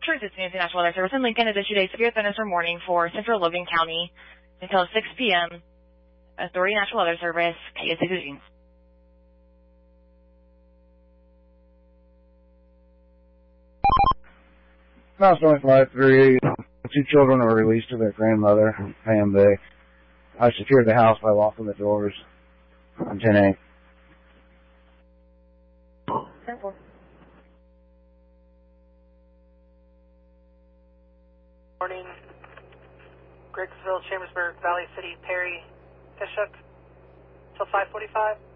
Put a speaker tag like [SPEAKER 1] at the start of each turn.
[SPEAKER 1] Insurance is Community National Weather Service in Lincoln has issued a severe thunderstorm warning for central Logan County until 6 p.m. Authority National Weather Service, KSA Eugene.
[SPEAKER 2] Mouse 25-3, 2 children were released to their grandmother, Pam Bay. I secured the house by locking the doors on 10-8.
[SPEAKER 3] Morning, Greggsville, Chambersburg, Valley City, Perry, Fishhook, till 5:45.